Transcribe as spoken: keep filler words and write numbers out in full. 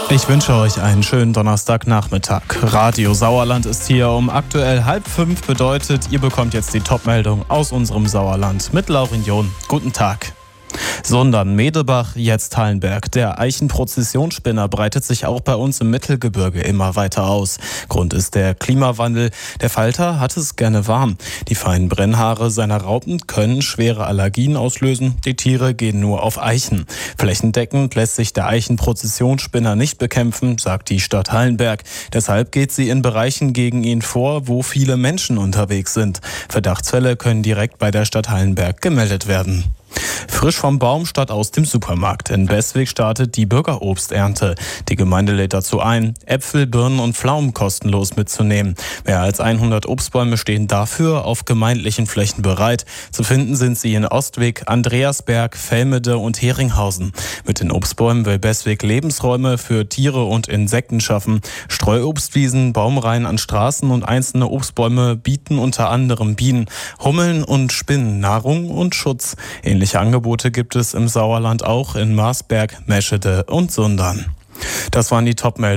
Ich wünsche euch einen schönen Donnerstagnachmittag. Radio Sauerland ist hier um aktuell halb fünf, bedeutet, ihr bekommt jetzt die Top-Meldung aus unserem Sauerland mit Laurin John. Guten Tag. Sundern, Medebach, jetzt Hallenberg. Der Eichenprozessionsspinner breitet sich auch bei uns im Mittelgebirge immer weiter aus. Grund ist der Klimawandel. Der Falter hat es gerne warm. Die feinen Brennhaare seiner Raupen können schwere Allergien auslösen. Die Tiere gehen nur auf Eichen. Flächendeckend lässt sich der Eichenprozessionsspinner nicht bekämpfen, sagt die Stadt Hallenberg. Deshalb geht sie in Bereichen gegen ihn vor, wo viele Menschen unterwegs sind. Verdachtsfälle können direkt bei der Stadt Hallenberg gemeldet werden. Frisch vom Baum statt aus dem Supermarkt. In Beswig startet die Bürgerobsternte. Die Gemeinde lädt dazu ein, Äpfel, Birnen und Pflaumen kostenlos mitzunehmen. Mehr als hundert Obstbäume stehen dafür auf gemeindlichen Flächen bereit. Zu finden sind sie in Ostwig, Andreasberg, Velmede und Heringhausen. Mit den Obstbäumen will Beswig Lebensräume für Tiere und Insekten schaffen. Streuobstwiesen, Baumreihen an Straßen und einzelne Obstbäume bieten unter anderem Bienen, Hummeln und Spinnen Nahrung und Schutz. Ähnliche Angebote gibt es im Sauerland auch in Marsberg, Meschede und Sundern. Das waren die Top-Meldungen.